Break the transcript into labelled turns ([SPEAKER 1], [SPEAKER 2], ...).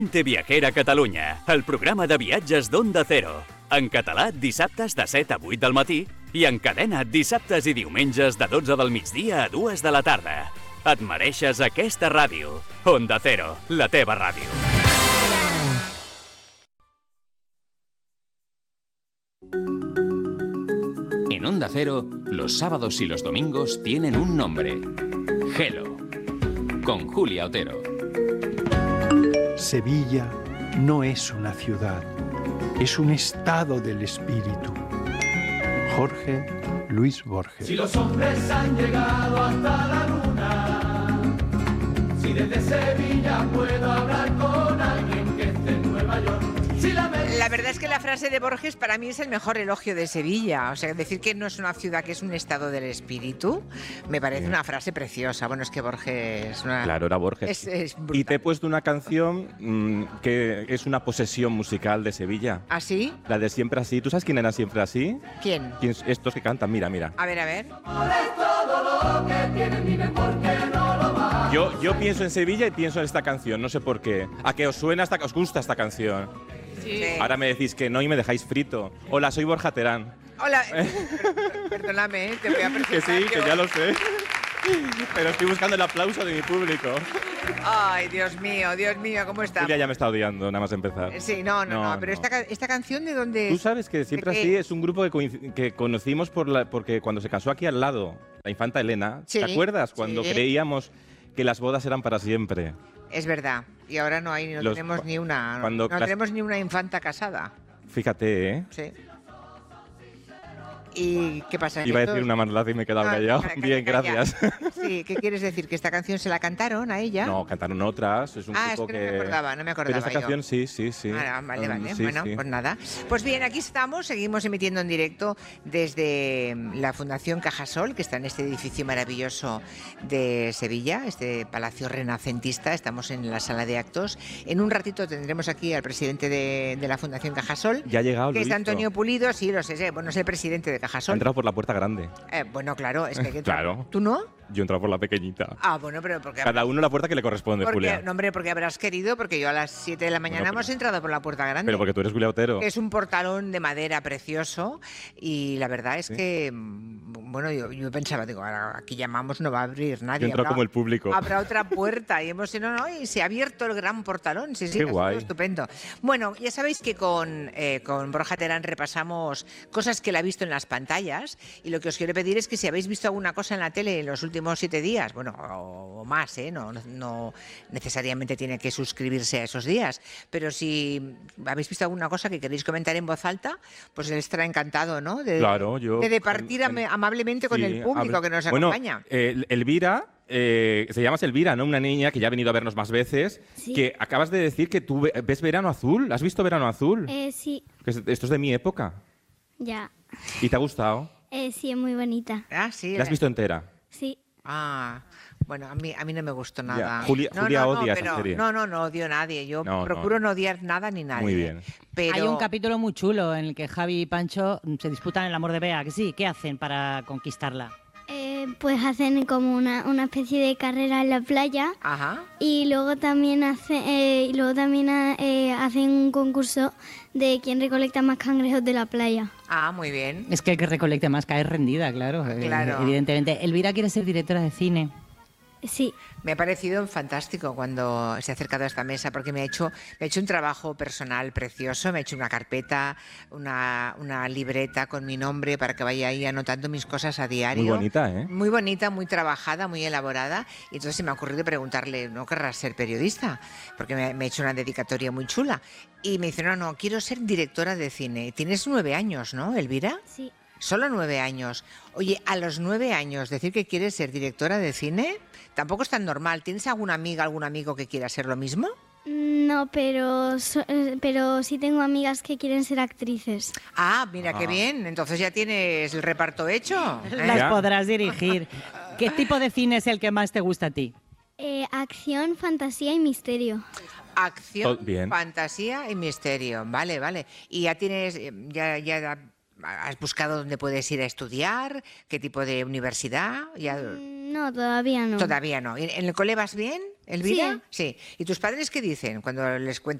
[SPEAKER 1] Mente Viajera a Catalunya, el programa de viatges d'Onda Cero. En català, dissabtes de 7 a 8 del matí i en cadena dissabtes i diumenges de 12 del migdia a 2 de la tarda. Et mereixes aquesta ràdio. Onda Cero, la teva ràdio.
[SPEAKER 2] En Onda Cero, los sábados y los domingos tienen un nombre. Hello, con Julia Otero.
[SPEAKER 3] Sevilla no es una ciudad, es un estado del espíritu. Jorge Luis Borges.
[SPEAKER 4] Si los hombres han llegado hasta la luna, si desde Sevilla puedo hablar con alguien que esté en Nueva York.
[SPEAKER 5] La verdad es que la frase de Borges para mí es el mejor elogio de Sevilla. O sea, decir que no es una ciudad, que es un estado del espíritu, me parece una frase preciosa. Bueno, es que Borges...
[SPEAKER 6] Claro, era Borges.
[SPEAKER 5] Es brutal.
[SPEAKER 6] Y te he puesto una canción que es una posesión musical de Sevilla.
[SPEAKER 5] ¿Ah, sí?
[SPEAKER 6] La de Siempre Así. ¿Tú sabes quién era Siempre Así?
[SPEAKER 5] ¿Quién?
[SPEAKER 6] Estos que cantan, mira, mira.
[SPEAKER 5] A ver, a ver.
[SPEAKER 6] Yo pienso en Sevilla y pienso en esta canción, no sé por qué. ¿A qué os suena os gusta esta canción?
[SPEAKER 5] Sí.
[SPEAKER 6] Ahora me decís que no y me dejáis frito. Hola, soy Borja Terán.
[SPEAKER 5] Hola, perdóname, te voy a presentar.
[SPEAKER 6] Que sí, que ya lo sé. Pero estoy buscando el aplauso de mi público.
[SPEAKER 5] Ay, Dios mío, ¿cómo está?
[SPEAKER 6] Julia ya me está odiando, nada más empezar.
[SPEAKER 5] Sí, no, pero
[SPEAKER 6] no.
[SPEAKER 5] Esta canción, ¿de dónde es?
[SPEAKER 6] Tú sabes que Siempre Así es un grupo que conocimos porque cuando se casó aquí al lado, la infanta Elena,
[SPEAKER 5] Sí,
[SPEAKER 6] ¿te acuerdas? Cuando
[SPEAKER 5] sí.
[SPEAKER 6] creíamos que las bodas eran para siempre.
[SPEAKER 5] Es verdad, y ahora no tenemos ni una, no tenemos ni una infanta casada.
[SPEAKER 6] Fíjate, ¿eh?
[SPEAKER 5] Sí. ¿Y qué pasa?
[SPEAKER 6] Iba a decir una maldad y me he quedado callado. Bien, gracias.
[SPEAKER 5] Sí, ¿qué quieres decir? ¿Que esta canción se la cantaron a ella?
[SPEAKER 6] No, cantaron otras. Es un grupo
[SPEAKER 5] es que no me acordaba
[SPEAKER 6] Pero esta
[SPEAKER 5] yo.
[SPEAKER 6] canción sí.
[SPEAKER 5] Vale.
[SPEAKER 6] Sí,
[SPEAKER 5] Bueno,
[SPEAKER 6] sí.
[SPEAKER 5] pues nada. Pues bien, aquí estamos, seguimos emitiendo en directo desde la Fundación Cajasol, que está en este edificio maravilloso de Sevilla, este palacio renacentista. Estamos en la sala de actos. En un ratito tendremos aquí al presidente de la Fundación Cajasol.
[SPEAKER 6] Ya ha llegado,
[SPEAKER 5] que es Antonio Pulido, sí, lo sé. Bueno, es el presidente de Cajasol.
[SPEAKER 6] Ha entrado por la puerta grande.
[SPEAKER 5] Bueno, claro, es que hay que entrar.
[SPEAKER 6] Claro.
[SPEAKER 5] ¿Tú no?
[SPEAKER 6] Yo he entrado por la pequeñita.
[SPEAKER 5] Ah, bueno, pero porque...
[SPEAKER 6] Cada uno la puerta que le corresponde, Julia.
[SPEAKER 5] No, hombre, porque habrás querido, porque yo a las 7 de la mañana hemos entrado por la puerta grande.
[SPEAKER 6] Pero porque tú eres Julia Otero.
[SPEAKER 5] Es un portalón de madera precioso y la verdad es que, bueno, yo pensaba, digo, ahora aquí llamamos, no va a abrir nadie.
[SPEAKER 6] Yo he entrado como el público.
[SPEAKER 5] Habrá otra puerta y hemos ido, y se ha abierto el gran portalón. Sí,
[SPEAKER 6] Qué guay.
[SPEAKER 5] Estupendo. Bueno, ya sabéis que con Borja Terán repasamos cosas que él ha visto en las pantallas y lo que os quiero pedir es que si habéis visto alguna cosa en la tele en los últimos 7 días, bueno, o más, no necesariamente tiene que suscribirse a esos días, pero si habéis visto alguna cosa que queréis comentar en voz alta, pues él estará encantado, ¿no? De departir amablemente con el público que nos acompaña.
[SPEAKER 6] Elvira, se llama Elvira, ¿no? Una niña que ya ha venido a vernos más veces,
[SPEAKER 7] Sí.
[SPEAKER 6] que acabas de decir que tú ves Verano Azul. ¿Has visto Verano Azul?
[SPEAKER 7] Sí,
[SPEAKER 6] Esto es de mi época.
[SPEAKER 7] ya.
[SPEAKER 6] ¿Y te ha gustado?
[SPEAKER 7] Sí, es muy bonita.
[SPEAKER 5] Ah, sí.
[SPEAKER 6] ¿La has visto entera?
[SPEAKER 7] Sí.
[SPEAKER 5] Ah, bueno, a mí no me gustó nada.
[SPEAKER 6] Ya. Julia odia esa serie.
[SPEAKER 5] No odio a nadie. Yo procuro no odiar nada ni nadie.
[SPEAKER 6] Muy bien.
[SPEAKER 5] Pero...
[SPEAKER 8] Hay un capítulo muy chulo en el que Javi y Pancho se disputan el amor de Bea, que sí, ¿qué hacen para conquistarla?
[SPEAKER 7] Pues hacen como una especie de carrera en la playa.
[SPEAKER 5] Ajá.
[SPEAKER 7] Y luego también hacen un concurso de quién recolecta más cangrejos de la playa.
[SPEAKER 5] Ah, muy bien.
[SPEAKER 8] Es que el que recolecte más cae rendida, claro.
[SPEAKER 5] Claro.
[SPEAKER 8] Evidentemente. Elvira quiere ser directora de cine.
[SPEAKER 7] Sí.
[SPEAKER 5] Me ha parecido fantástico cuando se ha acercado a esta mesa porque me ha hecho un trabajo personal precioso, me ha hecho una carpeta, una libreta con mi nombre para que vaya ahí anotando mis cosas a diario.
[SPEAKER 6] Muy bonita, ¿eh?
[SPEAKER 5] Muy bonita, muy trabajada, muy elaborada. Y entonces se me ha ocurrido preguntarle, ¿no querrás ser periodista? Porque me ha hecho una dedicatoria muy chula. Y me dice, no, quiero ser directora de cine. Tienes 9 años, ¿no, Elvira?
[SPEAKER 7] Sí.
[SPEAKER 5] Solo 9 años. Oye, a los 9 años decir que quieres ser directora de cine tampoco es tan normal. ¿Tienes alguna amiga, algún amigo que quiera ser lo mismo?
[SPEAKER 7] No, pero sí tengo amigas que quieren ser actrices.
[SPEAKER 5] Ah, mira qué bien. Entonces ya tienes el reparto hecho.
[SPEAKER 8] Las podrás dirigir. ¿Qué tipo de cine es el que más te gusta a ti?
[SPEAKER 7] Acción, fantasía y misterio.
[SPEAKER 5] Acción,
[SPEAKER 6] Bien.
[SPEAKER 5] fantasía y misterio. Vale. Y ya tienes, ya has buscado dónde puedes ir a estudiar, qué tipo de universidad.
[SPEAKER 7] No, todavía no.
[SPEAKER 5] Todavía no. ¿En el cole vas bien? Elvira? Sí. ¿Y tus padres qué dicen cuando les cuentas